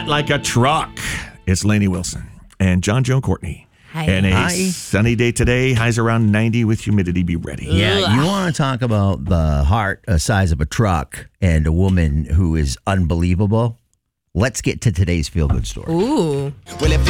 fat like a truck. It's Lainey Wilson and John Joe Courtney. Hi. And a sunny day today. Highs around 90 with humidity. Be ready. Yeah, you want to talk about the heart size of a truck and a woman who is unbelievable? Let's get to today's feel-good story. Ooh. Well, if